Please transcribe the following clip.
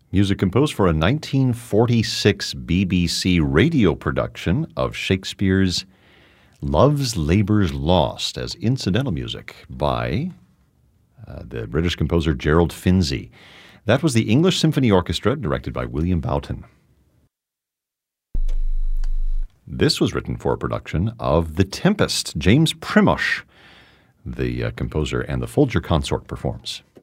Music composed for a 1946 BBC radio production of Shakespeare's Love's Labour's Lost as incidental music by the British composer Gerald Finzi. That was the English Symphony Orchestra, directed by William Boughton. This was written for a production of The Tempest. James Primosh, the composer, and the Folger Consort performs.